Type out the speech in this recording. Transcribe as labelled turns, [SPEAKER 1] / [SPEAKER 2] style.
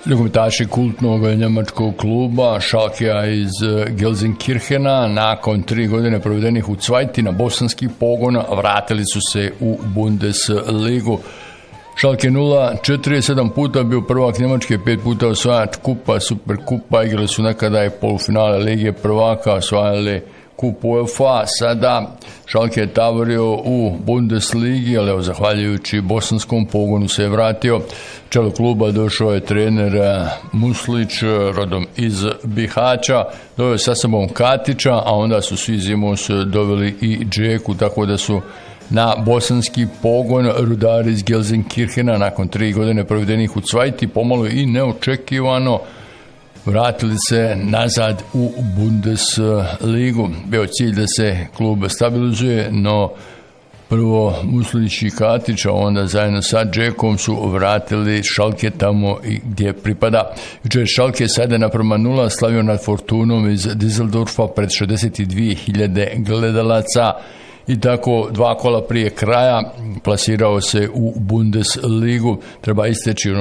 [SPEAKER 1] Nogometaši kultnog njemačkog kluba Schalkea iz Gelsenkirchena nakon 3 godine provedenih u Cvajti na bosanski pogon vratili su se u Bundesligu. Schalke 0-47 puta bio prvak Njemačke, 5 puta osvajač kupa, Superkupa, igrali su nekada i polufinale Lige prvaka, osvajali kup UEFA. Sada Schalke je tavorio u Bundesligi, ali zahvaljujući bosanskom pogonu se je vratio. Čelo kluba došao je trener Muslić, rodom iz Bihaća, doveo sa sobom Katića, a onda su svi zimus doveli i Džeku, tako da su na bosanski pogon rudari iz Gelsenkirchena nakon 3 godine provedenih u Cvajti pomalo i neočekivano vratili se nazad u Bundesligu. Bio cilj da se klub stabilizuje, no prvo Muslić i Katić, a onda zajedno sa Džekom su vratili Schalke tamo gdje pripada. Jučer Schalke sada naprema 0 slavio nad Fortunom iz Düsseldorfa pred 62.000 gledalaca i tako 2 kola prije kraja plasirao se u Bundesligu. Treba isteći